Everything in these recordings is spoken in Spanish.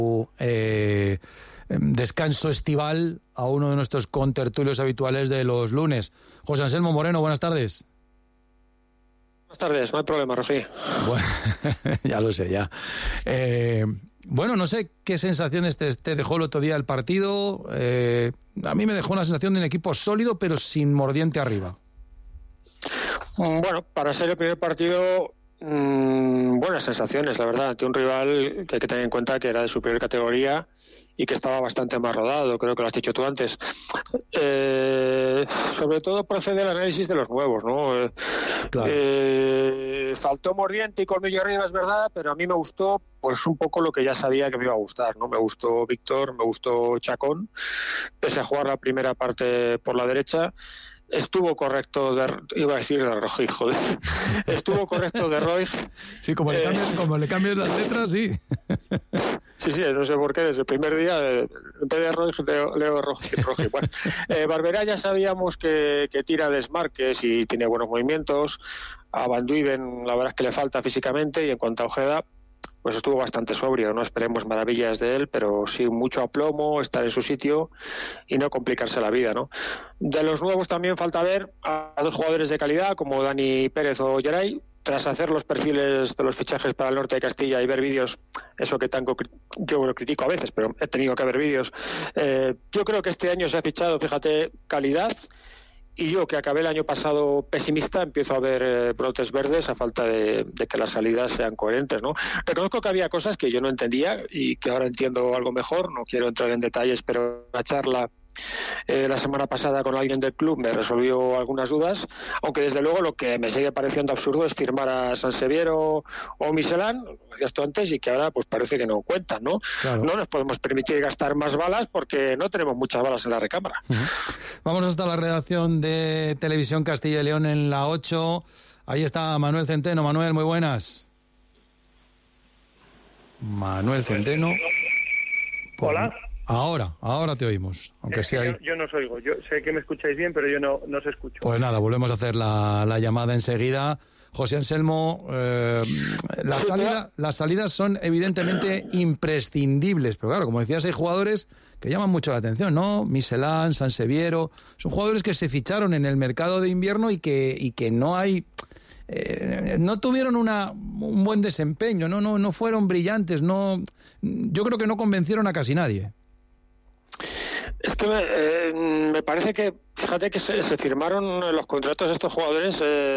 descanso estival a uno de nuestros contertulios habituales de los lunes. José Anselmo Moreno, buenas tardes. Buenas tardes, no hay problema, Rogi. Bueno, ya lo sé, ya. Bueno, no sé qué sensaciones te dejó el otro día el partido. A mí me dejó una sensación de un equipo sólido, pero sin mordiente arriba. Bueno, para ser el primer partido, buenas sensaciones, la verdad, ante un rival que hay que tener en cuenta que era de superior categoría y que estaba bastante más rodado, creo que lo has dicho tú antes. Sobre todo procede el análisis de los nuevos, ¿no? Claro. Faltó mordiente y colmillo arriba, es verdad, pero a mí me gustó pues un poco lo que ya sabía que me iba a gustar, ¿no? Me gustó Víctor, me gustó Chacón, pese a jugar la primera parte por la derecha. Estuvo correcto iba a decir de Roig, joder. Estuvo correcto de Roig. Sí, como le cambias las letras, sí. Sí, no sé por qué, desde el primer día, en vez de Roig, leo Roig. Bueno, Barberá ya sabíamos que tira desmarques y tiene buenos movimientos. A Van Duijven, la verdad es que le falta físicamente, y en cuanto a Ojeda, pues estuvo bastante sobrio, no esperemos maravillas de él, pero sí mucho aplomo, estar en su sitio y no complicarse la vida, ¿no? De los nuevos también falta ver a dos jugadores de calidad como Dani Pérez o Geray. Tras hacer los perfiles de los fichajes para el norte de Castilla y ver vídeos, eso que tanto yo lo critico a veces, pero he tenido que ver vídeos, yo creo que este año se ha fichado, fíjate, calidad. Y yo, que acabé el año pasado pesimista, empiezo a ver brotes verdes a falta de que las salidas sean coherentes, ¿no? Reconozco que había cosas que yo no entendía y que ahora entiendo algo mejor, no quiero entrar en detalles, pero la charla la semana pasada con alguien del club me resolvió algunas dudas, aunque desde luego lo que me sigue pareciendo absurdo es firmar a Sanseviero o Michelán, lo decías tú antes, y que ahora pues parece que no cuentan, ¿no? Claro. No nos podemos permitir gastar más balas porque no tenemos muchas balas en la recámara. Vamos hasta la redacción de Televisión Castilla y León en la 8. Ahí está Manuel Centeno. Manuel, muy buenas. Manuel Centeno. Hola. Ahora te oímos, aunque sea. Yo no os oigo, yo sé que me escucháis bien, pero yo no os escucho. Pues nada, volvemos a hacer la llamada enseguida. José Anselmo, las salidas son evidentemente imprescindibles, pero claro, como decías, hay jugadores que llaman mucho la atención, ¿no? Michelán, Sanseviero, son jugadores que se ficharon en el mercado de invierno y que no hay... no tuvieron un buen desempeño, no fueron brillantes, yo creo que no convencieron a casi nadie. Es que me parece que, fíjate que se firmaron los contratos de estos jugadores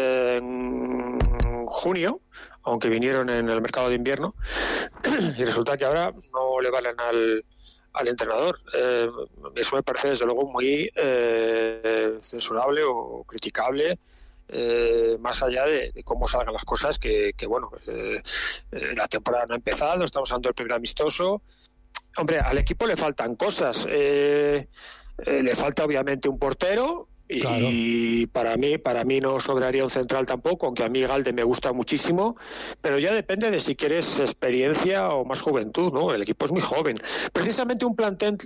en junio, aunque vinieron en el mercado de invierno, y resulta que ahora no le valen al entrenador. Eso me parece desde luego muy censurable o criticable, más allá de cómo salgan las cosas, que bueno, la temporada no ha empezado, estamos hablando del primer amistoso. Hombre, al equipo le faltan cosas, le falta obviamente un portero y claro. para mí no sobraría un central tampoco, aunque a mí Galde me gusta muchísimo, pero ya depende de si quieres experiencia o más juventud, ¿no? El equipo es muy joven. Precisamente un plantel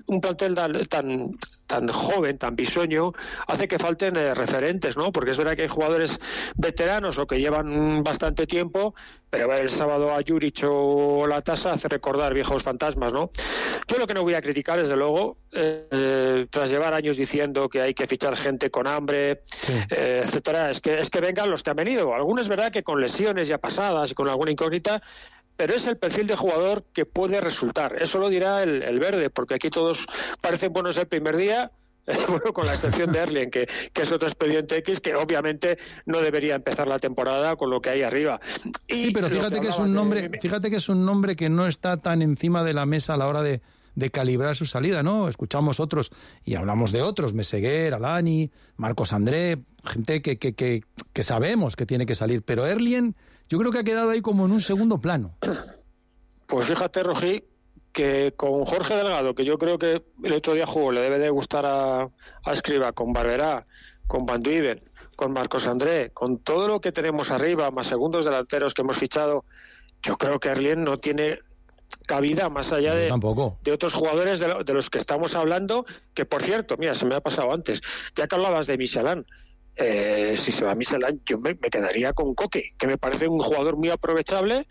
tan joven, tan bisoño, hace que falten referentes, ¿no? Porque es verdad que hay jugadores veteranos o que llevan bastante tiempo, pero ver el sábado a Juric o Latasa hace recordar viejos fantasmas, ¿no? Yo lo que no voy a criticar, desde luego, tras llevar años diciendo que hay que fichar gente con hambre, etcétera, es que vengan los que han venido. Algunos es verdad que con lesiones ya pasadas y con alguna incógnita, pero es el perfil de jugador que puede resultar. Eso lo dirá el verde, porque aquí todos parecen buenos el primer día, bueno, con la excepción de Erlien, que es otro expediente X, que obviamente no debería empezar la temporada con lo que hay arriba. Sí, pero fíjate que es un nombre que no está tan encima de la mesa a la hora de calibrar su salida, ¿no? Escuchamos otros y hablamos de otros, Meseguer, Alani, Marcos André, gente que sabemos que tiene que salir, pero Erlien yo creo que ha quedado ahí como en un segundo plano. Pues fíjate, Rogi, que con Jorge Delgado, que yo creo que el otro día jugó, le debe de gustar a Escribá, con Barberá, con Van Duijven, con Marcos André, con todo lo que tenemos arriba, más segundos delanteros que hemos fichado, yo creo que Erlien no tiene cabida más allá de otros jugadores de los que estamos hablando, que por cierto, mira, se me ha pasado antes, ya que hablabas de Michelán, si se va Michelán yo me quedaría con Coque, que me parece un jugador muy aprovechable,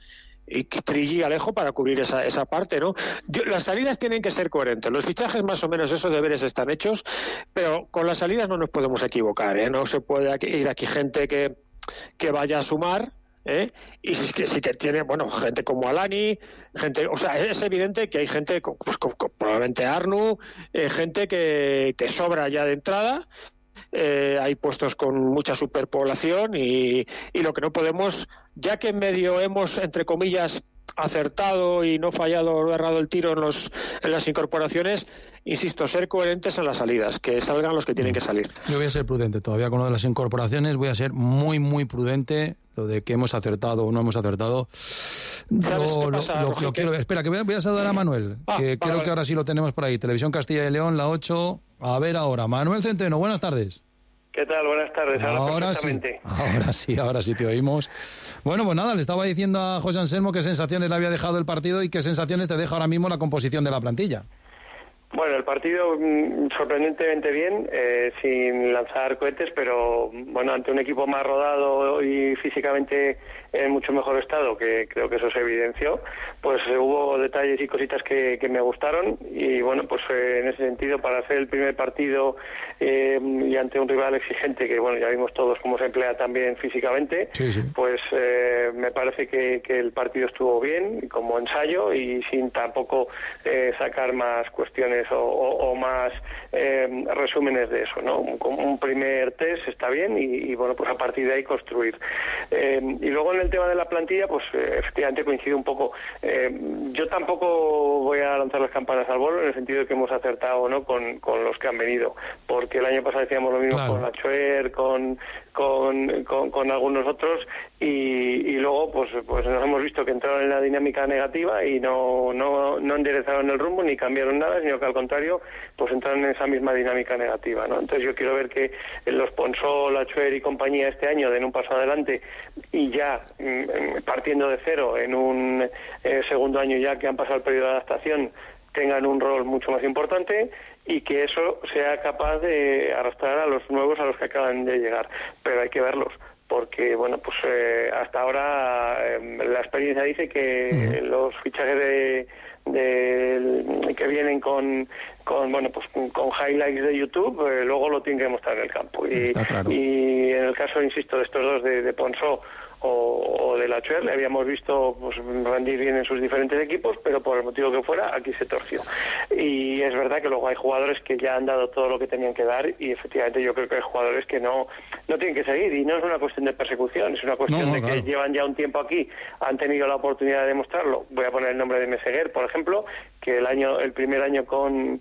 y Trilli y Alejo para cubrir esa parte, ¿no? Las salidas tienen que ser coherentes. Los fichajes más o menos esos deberes están hechos, pero con las salidas no nos podemos equivocar, ¿eh? No se puede ir aquí gente que vaya a sumar, y sí que tiene, bueno, gente como Alani, gente, o sea, es evidente que hay gente, pues, probablemente Arnu, gente que sobra ya de entrada. Hay puestos con mucha superpoblación y lo que no podemos, ya que en medio hemos, entre comillas, acertado y no fallado o errado el tiro en las incorporaciones, insisto, ser coherentes en las salidas, que salgan los que tienen que salir. Yo voy a ser prudente todavía con lo de las incorporaciones, voy a ser muy, muy prudente. Lo de que hemos acertado o no hemos acertado, lo quiero ver. Espera, que voy a saludar a Manuel, que creo que ahora sí lo tenemos por ahí. Televisión Castilla y León, la 8. A ver ahora. Manuel Centeno, buenas tardes. ¿Qué tal? Buenas tardes. Ahora sí te oímos. Bueno, pues nada, le estaba diciendo a José Anselmo qué sensaciones le había dejado el partido y qué sensaciones te deja ahora mismo la composición de la plantilla. Bueno, el partido sorprendentemente bien, sin lanzar cohetes, pero bueno, ante un equipo más rodado y físicamente en mucho mejor estado, que creo que eso se evidenció, pues hubo detalles y cositas que me gustaron y bueno, pues en ese sentido, para hacer el primer partido y ante un rival exigente, que bueno, ya vimos todos cómo se emplea también físicamente, sí. Pues me parece que el partido estuvo bien como ensayo y sin tampoco sacar más cuestiones o más resúmenes de eso, ¿no? Un primer test está bien y bueno, pues a partir de ahí construir. Y luego en el tema de la plantilla, pues efectivamente coincide un poco. Yo tampoco voy a lanzar las campanas al vuelo en el sentido de que hemos acertado, ¿no?, con los que han venido, porque el año pasado decíamos lo mismo, claro, con Lachuer, con algunos otros y luego pues nos hemos visto que entraron en la dinámica negativa y no enderezaron el rumbo ni cambiaron nada, sino que al contrario pues entraron en esa misma dinámica negativa, ¿no? Entonces yo quiero ver que los Ponsol, Lachuer y compañía este año den un paso adelante y ya partiendo de cero en un segundo año ya que han pasado el periodo de adaptación tengan un rol mucho más importante y que eso sea capaz de arrastrar a los nuevos, a los que acaban de llegar, pero hay que verlos porque bueno, pues hasta ahora la experiencia dice que los fichajes que vienen con highlights de YouTube, luego lo tienen que mostrar en el campo claro. Y en el caso, insisto, de estos dos de Ponsó o de Lachuer, le habíamos visto pues rendir bien en sus diferentes equipos, pero por el motivo que fuera, aquí se torció. Y es verdad que luego hay jugadores que ya han dado todo lo que tenían que dar y efectivamente yo creo que hay jugadores que no tienen que seguir y no es una cuestión de persecución, es una cuestión de que llevan ya un tiempo aquí, han tenido la oportunidad de demostrarlo. Voy a poner el nombre de Meseguer, por ejemplo, que el primer año con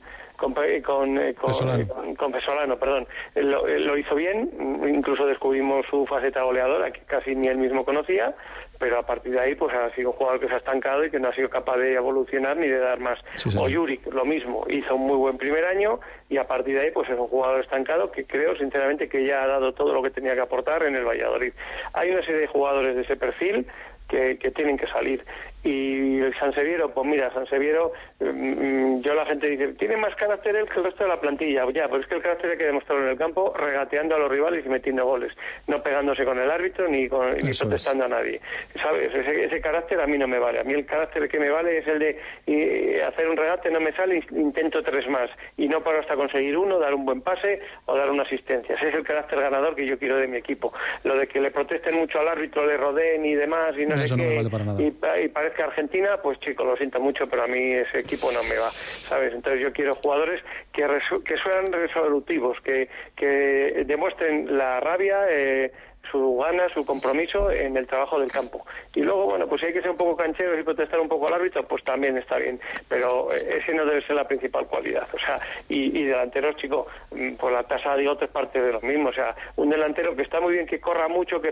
Pesolano, perdón, lo hizo bien, incluso descubrimos su faceta goleadora que casi ni él mismo conocía, pero a partir de ahí pues ha sido un jugador que se ha estancado y que no ha sido capaz de evolucionar ni de dar más. O Juric, lo mismo, hizo un muy buen primer año y a partir de ahí pues es un jugador estancado que creo sinceramente que ya ha dado todo lo que tenía que aportar en el Valladolid. Hay una serie de jugadores de ese perfil que tienen que salir. Y el Sanseviero, pues mira, Sanseviero, yo la gente dice, tiene más carácter él que el resto de la plantilla. Ya, pero es que el carácter hay que demostrarlo en el campo, regateando a los rivales y metiendo goles, no pegándose con el árbitro ni protestando a nadie. ¿Sabes? Ese carácter a mí no me vale. A mí el carácter que me vale es el de hacer un regate, no me sale, intento 3 más. Y no paro hasta conseguir uno, dar un buen pase o dar una asistencia. Ese es el carácter ganador que yo quiero de mi equipo. Lo de que le protesten mucho al árbitro, le rodeen y demás, y no sé qué, no vale para nada. Y parece que Argentina, pues chico, lo siento mucho, pero a mí ese equipo no me va, ¿sabes? Entonces yo quiero jugadores que sean resolutivos, que demuestren la rabia, su gana, su compromiso en el trabajo del campo. Y luego, bueno, pues si hay que ser un poco cancheros y protestar un poco al árbitro, pues también está bien, pero ese no debe ser la principal cualidad. O sea, y delanteros, chico, por la tasa de otras partes de los mismos. O sea, un delantero que está muy bien, que corra mucho, que